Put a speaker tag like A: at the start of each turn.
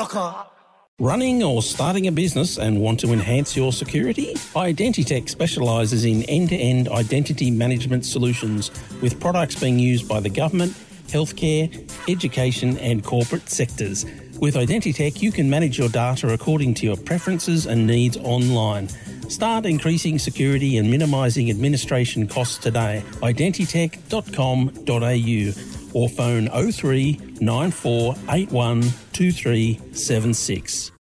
A: Cocker.
B: Running or starting a business and want to enhance your security? Identitech specialises in end-to-end identity management solutions with products being used by the government, healthcare, education and corporate sectors. With Identitech, you can manage your data according to your preferences and needs online. Start increasing security and minimising administration costs today. Identitech.com.au or phone 03 9481 2376.